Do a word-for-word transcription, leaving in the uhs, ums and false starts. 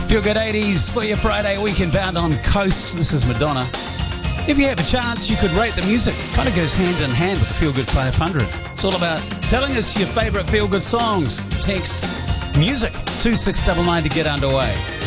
Feel Good eighties for your Friday weekend bound on Coast. This is Madonna. If you have a chance, you could rate the music. Kind of goes hand in hand with the Feel Good five hundred. It's all about telling us your favourite Feel Good songs. Text music two six nine nine to get underway.